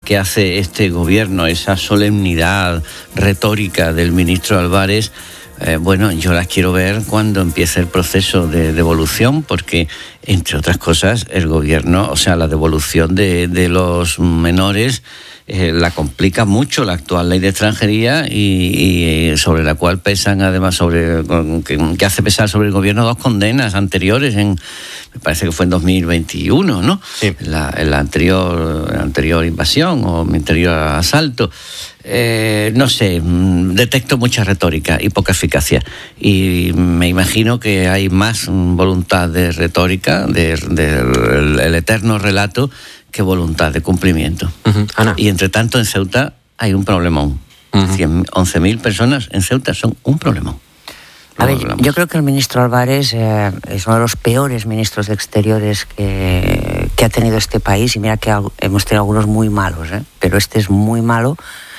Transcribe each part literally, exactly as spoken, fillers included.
que hace este gobierno, esa solemnidad retórica del ministro Álvarez, Eh, bueno, yo las quiero ver cuando empiece el proceso de devolución, porque, entre otras cosas, el gobierno, o sea, la devolución de, de los menores eh, la complica mucho la actual ley de extranjería y, y sobre la cual pesan, además, sobre que, que hace pesar sobre el gobierno dos condenas anteriores, en me parece que fue en dos mil veintiuno, ¿no? Sí. La, en la anterior, la anterior invasión o mi anterior asalto. Eh, no sé, detecto mucha retórica y poca eficacia, y me imagino que hay más voluntad de retórica, de, de, el, el eterno relato, que voluntad de cumplimiento. Uh-huh. Ana. Y entre tanto en Ceuta hay un problemón. Uh-huh. once mil personas en Ceuta son un problemón. A ver, yo creo que el ministro Álvarez eh, es uno de los peores ministros de Exteriores que, que ha tenido este país, y mira que hemos tenido algunos muy malos, ¿eh? Pero este es muy malo.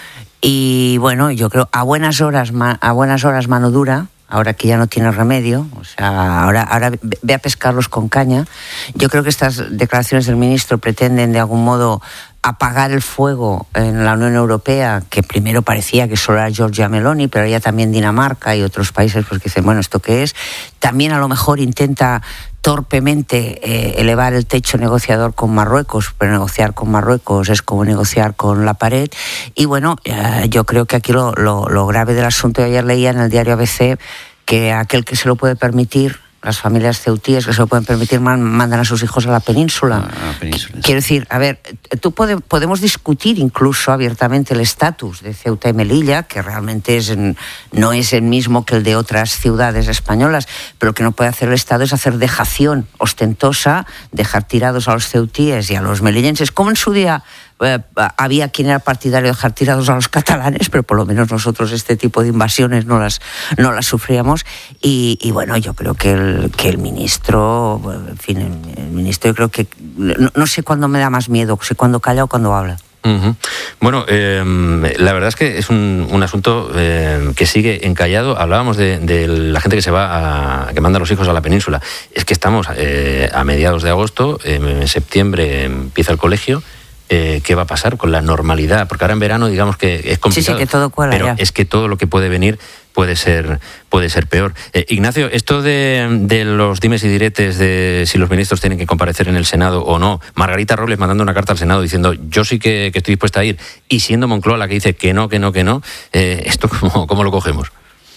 Y bueno, yo creo a buenas horas, a buenas horas mano dura, ahora que ya no tiene remedio, o sea, ahora, ahora ve a pescarlos con caña. Yo creo que estas declaraciones del ministro pretenden de algún modo apagar el fuego en la Unión Europea, que primero parecía que solo era Giorgia Meloni, pero ya también Dinamarca y otros países pues que dicen, bueno, ¿esto qué es? También a lo mejor intenta torpemente eh, elevar el techo negociador con Marruecos, pero negociar con Marruecos es como negociar con la pared. Y bueno, eh, yo creo que aquí lo, lo, lo grave del asunto, ayer leía en el diario A B C que aquel que se lo puede permitir, las familias ceutíes que se lo pueden permitir, mandan a sus hijos a la península. A la península. Quiero decir, a ver, tú pode, podemos discutir incluso abiertamente el estatus de Ceuta y Melilla, que realmente es, no es el mismo que el de otras ciudades españolas, pero lo que no puede hacer el Estado es hacer dejación ostentosa, dejar tirados a los ceutíes y a los melillenses, como en su día Eh, había quien era partidario de dejar tirados a los catalanes, pero por lo menos nosotros este tipo de invasiones no las, no las sufríamos. Y, y bueno, yo creo que el, que el ministro, en fin, el, el ministro, yo creo que no, no sé cuándo me da más miedo, sé cuándo calla o cuándo habla. Uh-huh. Bueno, eh, la verdad es que es un, un asunto eh, que sigue encallado. Hablábamos de, de la gente que se va a, que manda a los hijos a la península. Es que estamos eh, a mediados de agosto, eh, en septiembre empieza el colegio. Eh, ¿Qué va a pasar con la normalidad? Porque ahora en verano, digamos que es complicado. Sí, sí, que todo cuela, pero ya. Es que todo lo que puede venir puede ser puede ser peor. Eh, Ignacio, esto de, de los dimes y diretes de si los ministros tienen que comparecer en el Senado o no, Margarita Robles mandando una carta al Senado diciendo yo sí que, que estoy dispuesta a ir, y siendo Moncloa la que dice que no, que no, que no, eh, ¿esto cómo, cómo lo cogemos?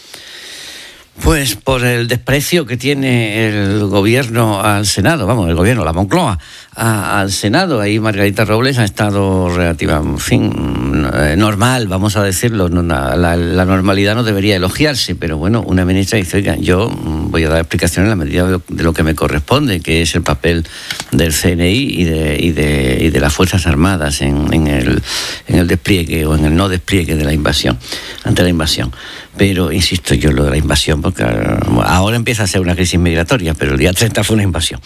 Pues por el desprecio que tiene el gobierno al Senado, vamos, el gobierno, la Moncloa, a, al Senado. Ahí Margarita Robles ha estado relativa, en fin, normal, vamos a decirlo. La, la, la normalidad no debería elogiarse, pero bueno, una ministra dice, oiga, yo voy a dar explicaciones en la medida de lo que me corresponde, que es el papel del C N I y de, y de, y de las Fuerzas Armadas en, en, el, en el despliegue o en el no despliegue de la invasión, ante la invasión. Pero, insisto yo, lo de la invasión, porque ahora empieza a ser una crisis migratoria, pero el día treinta fue una invasión.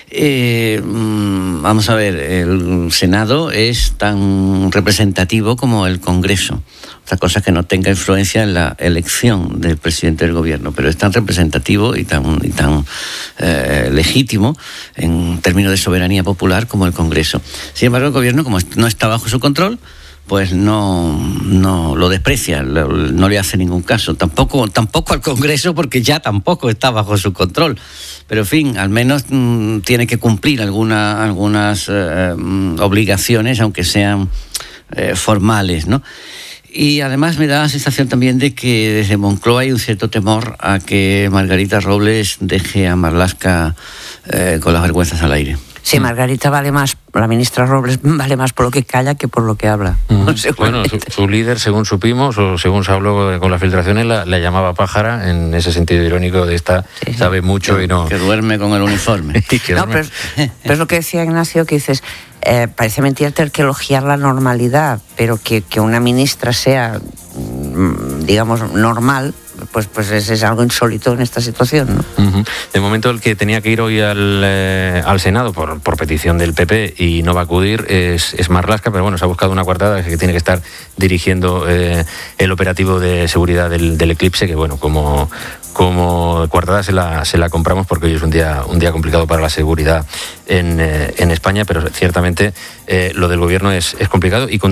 Eh, vamos a ver, el Senado es tan representativo como el Congreso. Otra cosa es que no tenga influencia en la elección del presidente del gobierno, pero es tan representativo y tan, y tan eh, legítimo en términos de soberanía popular como el Congreso. Sin embargo, el gobierno, como no está bajo su control, pues no, no lo desprecia, no le hace ningún caso. Tampoco, tampoco al Congreso, porque ya tampoco está bajo su control. Pero, en fin, al menos mmm, tiene que cumplir alguna, algunas eh, obligaciones, aunque sean eh, formales, ¿no? Y además me da la sensación también de que desde Moncloa hay un cierto temor a que Margarita Robles deje a Marlaska eh, con las vergüenzas al aire. Sí, Margarita vale más, la ministra Robles vale más por lo que calla que por lo que habla. Uh-huh. Bueno, su, su líder, según supimos, o según se habló con las filtraciones, la, la llamaba pájara, en ese sentido irónico de esta, sí, sí. Sabe mucho que, y no... Que duerme con el uniforme. que no, pero, pero es lo que decía Ignacio, que dices, eh, parece mentira tener que elogiar la normalidad, pero que, que una ministra sea, digamos, normal... Pues, pues es, es algo insólito en esta situación, ¿no? Uh-huh. De momento, el que tenía que ir hoy al, eh, al Senado por, por petición del P P y no va a acudir es, es Marlaska, pero bueno, se ha buscado una coartada que tiene que estar dirigiendo eh, el operativo de seguridad del, del eclipse, que bueno, como, como coartada se la, se la compramos porque hoy es un día, un día complicado para la seguridad en, eh, en España, pero ciertamente eh, lo del gobierno es, es complicado y con